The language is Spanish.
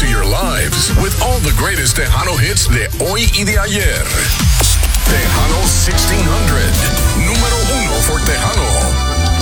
into your lives with all the greatest Tejano hits de hoy y de ayer. Tejano 1600.